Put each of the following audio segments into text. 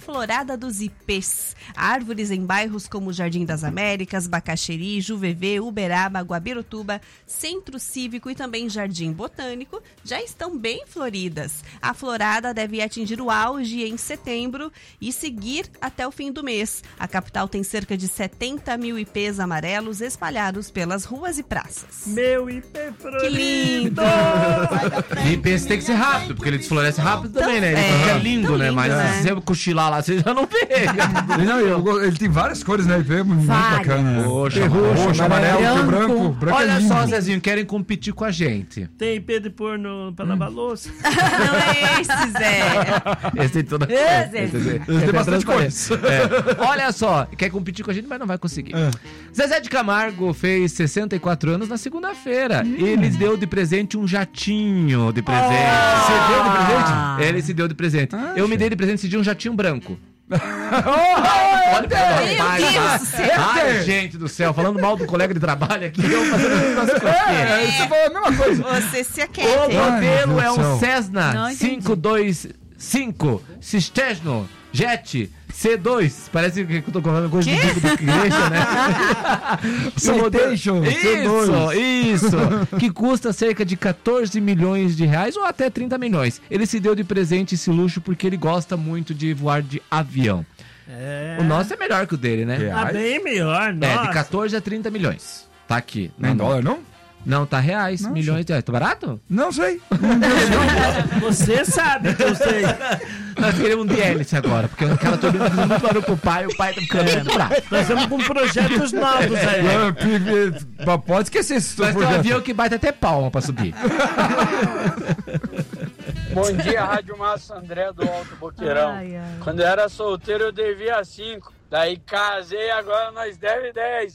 Florada dos Ipês. Árvores em bairros como Jardim das Américas, Bacaxeri, Juvevê, Uberaba, Guabirutuba, Centro Cívico e também Jardim Botânico já estão bem floridas. A florada deve atingir o auge em setembro e seguir até o fim do mês. A capital tem cerca de 70 mil ipês amarelos espalhados pelas ruas e praças. Meu ipê florido! Que lindo! E ipês tem que ser rápido, porque ele desfloresce rápido também, né? Ele é lindo, né? Mas se você cochilar lá, você já não pega. Não, ele tem várias cores, né? Ipê, muito bacana. Roxo, amarelo, branco Olha é só, Zezinho, querem competir com a gente. Tem ipê de pôr pra lavar louça? Não é esse, Zé. Esse tem toda Esse tem bastante coisa. Olha só, quer competir com a gente, mas não vai conseguir. Zezé de Camargo fez 64 anos na segunda-feira. Ele deu de presente um jatinho de presente. Você deu de presente? Ele se deu de presente. Eu me dei de presente esse dia um jatinho branco. Meu Deus do céu. Ai, gente do céu, falando mal do colega de trabalho aqui, eu fazendo nossa cosquinha. Você falou a mesma coisa. Você se O aquece. modelo é um Não Cessna entendi. 525 Cisternal Jet C2. Parece que eu tô falando coisa de tipo da igreja, né? Citation C2. Isso. Que custa cerca de 14 milhões de reais ou até 30 milhões. Ele se deu de presente esse luxo porque ele gosta muito de voar de avião. O nosso é melhor que o dele, né? Tá bem melhor, nossa. É, de 14 a 30 milhões. Tá aqui. Não é dólar, não? Não, tá reais. Não, milhões de reais. Tá barato? Não sei. Você sabe que eu sei. Nós queremos um de hélice agora, porque aquela turbina fez muito barulho pro pai, o pai tá ficando muito bravo. Nós estamos com projetos novos aí. Pode esquecer esse Nós temos um avião que bate até palma pra subir. Bom dia, Rádio Massa André do Alto Boqueirão. Quando eu era solteiro eu devia 5. Daí casei, agora nós deve 10.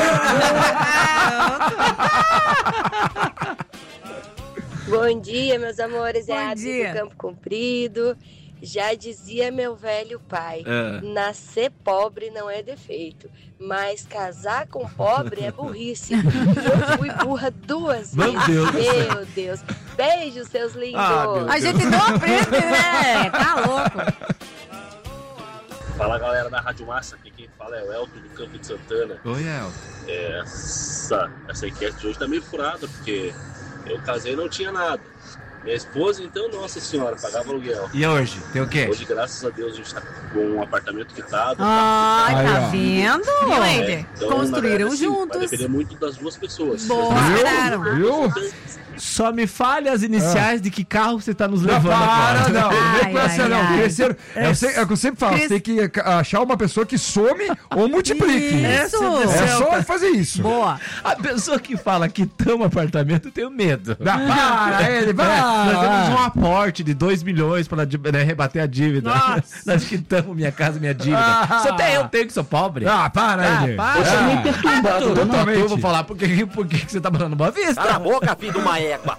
Bom dia, meus amores. Bom É a dia. do Campo Comprido. Já dizia meu velho pai, nascer pobre não é defeito, mas casar com pobre é burrice. Eu fui burra 2 Meu vezes. Deus do céu. Meu Deus. Beijo, seus lindos. A gente não aprende, né? Tá louco. Fala, galera da Rádio Massa, aqui quem fala é o Elton do Campo de Santana. Oi, El. Essa enquete de hoje tá meio furada, porque eu casei e não tinha nada. Minha esposa, então, nossa senhora, pagava aluguel. E hoje? Tem o quê? Hoje, graças a Deus, a gente tá com um apartamento quitado. Ai, Aí, tá ó. vendo? Então, Construíram na verdade, assim, Vai juntos. depender muito das duas pessoas. Boa, claro. Viu? Só me fale as iniciais de que carro você tá nos Não, levando para, agora. não. Ai, Não é essa, não. ai. Crescer, é o que eu sempre falo. Você tem que achar uma pessoa que some ou multiplique. Isso. É só fazer isso. Boa. A pessoa que fala que toma apartamento, eu tenho medo. Para, ele vai. Nós temos um aporte de 2 milhões para rebater a dívida. Nossa. Nós quitamos minha casa, minha dívida. Eu tenho que sou pobre. Para, ele. Para. Você nem perturbado. Totalmente. Eu vou falar por que você tá falando Boa Vista. Cala a boca, filho de uma égua.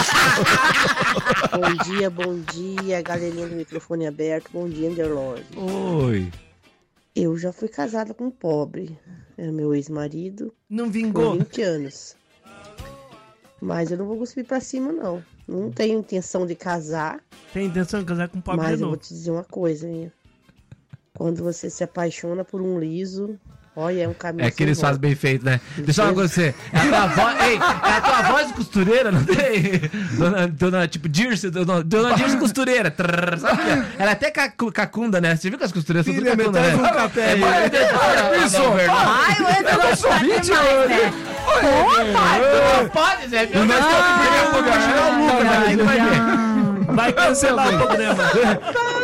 Bom dia, galerinha do microfone aberto. Bom dia, Underlord. Oi. Eu já fui casada com um pobre. Era meu ex-marido. Não Com vingou. 20 anos. Mas eu não vou cuspir pra cima, não. Não tenho intenção de casar, Tem intenção de casar com um pobre mas de eu vou novo. te dizer uma coisa, hein? Quando você se apaixona por um liso, olha, é um caminho É que eles sem volta. fazem bem feito, né? Deixa eu falar com você. É a tua voz. Ei, é a tua voz de costureira, não tem? Dona tipo Dirce, dona Dirce costureira. Trrr, sabe que é? Ela é até cacunda, né? Você viu que as costureiras são tudo Filha, me cacunda, traz né? um café aí. Isso, Ai, o Eder não sou tá 20 demais, né? Não pode, Zé. Meu Deus, Vai cancelar o programa.